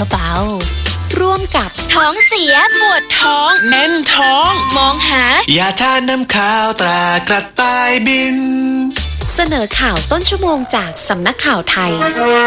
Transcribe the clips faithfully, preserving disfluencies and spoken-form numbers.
ระเป๋าร่วมกับท้องเสียปวดท้องแน่นท้องมองหายาทานน้ำข้าวตรากระต่ายบินเสนอข่าวต้นชั่วโมงจากสำนักข่าวไทย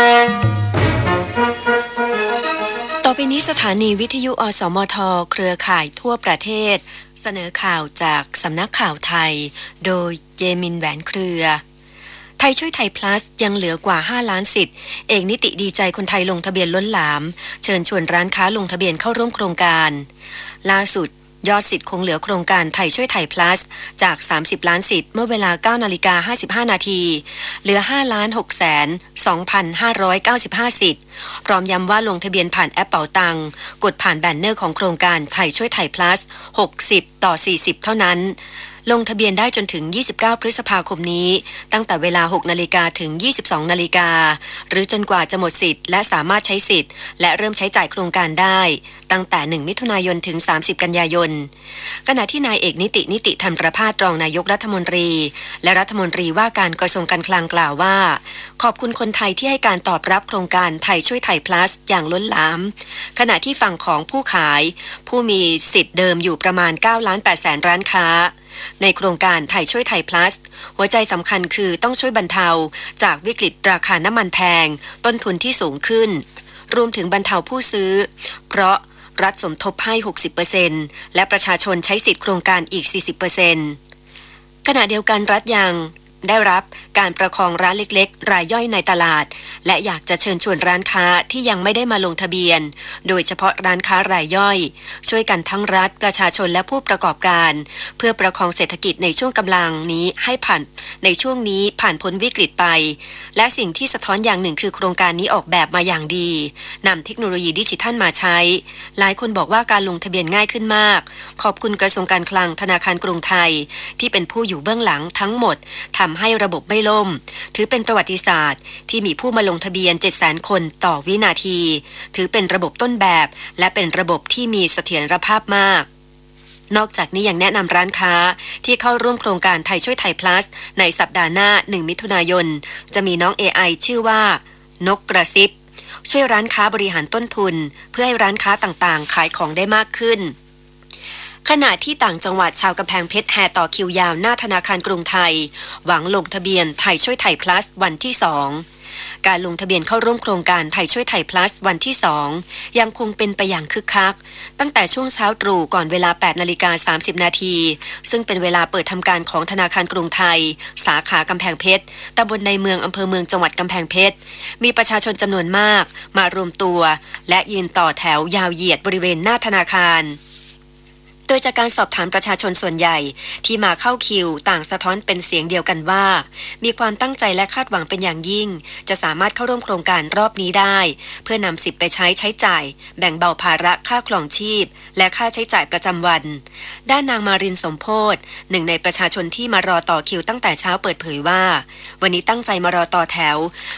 ต่อไปนี้สถานีวิทยุอสมทเครือข่ายทั่วประเทศเสนอข่าวจากสำนักข่าวไทยโดยเยมินแหวนเครือไทยช่วยไทย plus ยังเหลือกว่าห้าล้านสิทธิ์เอกนิติดีใจคนไทยลงทะเบียนล้นหลามเชิญชวนร้านค้าลงทะเบียนเข้าร่วมโครงการล่าสุดยอดสิทธิ์คงเหลือโครงการไทยช่วยไทย plus จากสามสิบล้านสิทธิ์เมื่อเวลา เก้านาฬิกาห้าสิบห้านาทีเหลือ ห้าล้านหกแสนสองพันห้าร้อยเก้าสิบห้า สิทธิ์พร้อมย้ำว่าลงทะเบียนผ่านแอปเป๋าตังกดผ่านแบนเนอร์ของโครงการไทยช่วยไทย plus หกสิบต่อสี่สิบเท่านั้นลงทะเบียนได้จนถึงยี่สิบเก้าพฤษภาคมนี้ตั้งแต่เวลา หกนาฬิกาถึง ยี่สิบสองนาฬิกาหรือจนกว่าจะหมดสิทธิ์และสามารถใช้สิทธิ์และเริ่มใช้จ่ายโครงการได้ตั้งแต่หนึ่งมิถุนายนถึงสามสิบกันยายนขณะที่นายเอกนิตินิติธรรมประภาสรองนายกรัฐมนตรีและรัฐมนตรีว่าการกระทรวงการคลังกล่าวว่าขอบคุณคนไทยที่ให้การตอบรับโครงการไทยช่วยไทย plus อย่างล้นหลามขณะที่ฝั่งของผู้ขายผู้มีสิทธิ์เดิมอยู่ประมาณเก้าล้านแปดแสนร้านค้าในโครงการไทยช่วยไทย plus หัวใจสำคัญคือต้องช่วยบรรเทาจากวิกฤตราคาน้ำมันแพงต้นทุนที่สูงขึ้นรวมถึงบรรเทาผู้ซื้อเพราะรัฐสมทบให้ หกสิบเปอร์เซ็นต์ และประชาชนใช้สิทธิโครงการอีก สี่สิบเปอร์เซ็นต์ ขณะเดียวกันรัฐยังได้รับการประคองร้านเล็กๆรายย่อยในตลาดและอยากจะเชิญชวนร้านค้าที่ยังไม่ได้มาลงทะเบียนโดยเฉพาะร้านค้ารายย่อยช่วยกันทั้งรัฐประชาชนและผู้ประกอบการเพื่อประคองเศรษฐกิจในช่วงกำลังนี้ให้ผ่านในช่วงนี้ผ่านพ้นวิกฤตไปและสิ่งที่สะท้อนอย่างหนึ่งคือโครงการนี้ออกแบบมาอย่างดีนำเทคโนโลยีดิจิทัลมาใช้หลายคนบอกว่าการลงทะเบียนง่ายขึ้นมากขอบคุณกระทรวงการคลังธนาคารกรุงไทยที่เป็นผู้อยู่เบื้องหลังทั้งหมดทำให้ระบบไม่ล่มถือเป็นประวัติศาสตร์ที่มีผู้มาลงทะเบียน เจ็ดแสน คนต่อวินาทีถือเป็นระบบต้นแบบและเป็นระบบที่มีเสถียรภาพมากนอกจากนี้ยังแนะนำร้านค้าที่เข้าร่วมโครงการไทยช่วยไทย plus ในสัปดาห์หน้าหนึ่งมิถุนายนจะมีน้อง เอ ไอ ชื่อว่านกกระซิบช่วยร้านค้าบริหารต้นทุนเพื่อให้ร้านค้าต่างๆขายของได้มากขึ้นขณะที่ต่างจังหวัดชาวกำแพงเพชรแห่ต่อคิวยาวหน้าธนาคารกรุงไทยหวังลงทะเบียนไทยช่วยไทย plus วันที่สองการลงทะเบียนเข้าร่วมโครงการไทยช่วยไทย plus วันที่สองยังคงเป็นไปอย่างคึกคักตั้งแต่ช่วงเช้าตรู่ก่อนเวลา แปดนาฬิกาสามสิบนาทีซึ่งเป็นเวลาเปิดทำการของธนาคารกรุงไทยสาขากำแพงเพชรตำบลในเมืองอำเภอเมืองจังหวัดกำแพงเพชรมีประชาชนจำนวนมากมารวมตัวและยืนต่อแถวยาวเหยียดบริเวณหน้าธนาคารโดยจากการสอบถามประชาชนส่วนใหญ่ที่มาเข้าคิวต่างสะท้อนเป็นเสียงเดียวกันว่ามีความตั้งใจและคาดหวังเป็นอย่างยิ่งจะสามารถเข้าร่วมโครงการรอบนี้ได้เพื่อนำสิทธิ์ไปใช้ใช้จ่ายแบ่งเบาภาระค่าครองชีพและค่าใช้จ่ายประจำวันด้านนางมารินสมโพธิ์หนึ่งในประชาชนที่มารอต่อคิวตั้งแต่เช้าเปิดเผยว่าวันนี้ตั้งใจมารอต่อแถว